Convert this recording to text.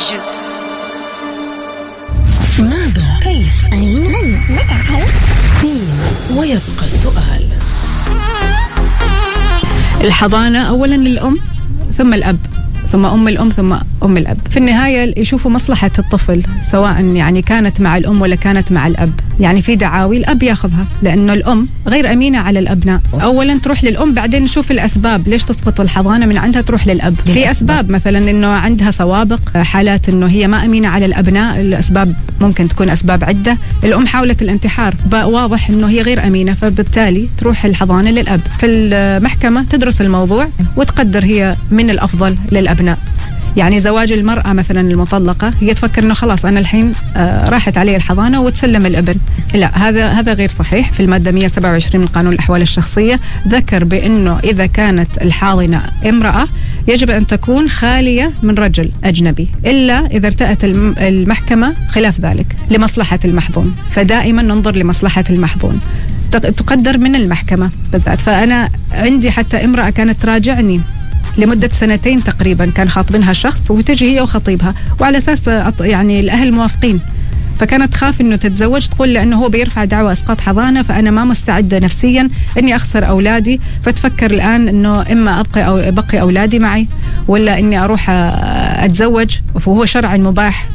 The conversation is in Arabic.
ماجد. ماذا؟ كيف؟ أين؟ من؟ متى؟ سين. ويبقى السؤال. الحضانة أولا الأم ثم الأب ثم أم الأم ثم أم الأب. في النهاية يشوفوا مصلحة الطفل سواء يعني كانت مع الأم ولا كانت مع الأب. يعني في دعاوي الأب ياخذها لأنه الأم غير أمينة على الأبناء. أولا تروح للأم بعدين نشوف الأسباب ليش تسقط الحضانة من عندها تروح للأب. في أسباب مثلا إنه عندها سوابق، حالات إنه هي ما أمينة على الأبناء، الأسباب ممكن تكون أسباب عدة. الأم حاولت الانتحار، واضح إنه هي غير أمينة، فبالتالي تروح الحضانة للأب. في المحكمة تدرس الموضوع وتقدر هي من الأفضل للأبناء. يعني زواج المرأة مثلا المطلقة هي تفكر إنه خلاص أنا الحين راحت علي الحضانة وتسلم الابن. لا، هذا غير صحيح. في المادة 127 من قانون الأحوال الشخصية ذكر بأنه إذا كانت الحاضنة امرأة يجب أن تكون خالية من رجل أجنبي، إلا إذا ارتأت المحكمة خلاف ذلك لمصلحة المحظون. فدائما ننظر لمصلحة المحظون، تقدر من المحكمة بالذات. فأنا عندي حتى امرأة كانت تراجعني لمدة 2 تقريبا، كان خاطبينها شخص وتجي هي وخطيبها، وعلى أساس يعني الأهل موافقين، فكانت تخاف إنه تتزوج، تقول لأنه هو بيرفع دعوى إسقاط حضانة فأنا ما مستعدة نفسيا إني أخسر أولادي. فتفكر الآن إنه إما أبقي أولادي معي ولا إني أروح أتزوج، وهو شرعا مباح